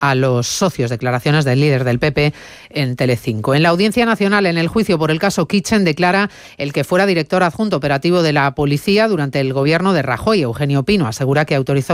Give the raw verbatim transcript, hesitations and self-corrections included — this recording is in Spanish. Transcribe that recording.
a los socios. Declaraciones del líder del P P en Telecinco. En la Audiencia Nacional, en el juicio por el caso Kitchen, declara el que fuera director adjunto operativo de la policía durante el gobierno de Rajoy, Eugenio Pino. Asegura que autorizó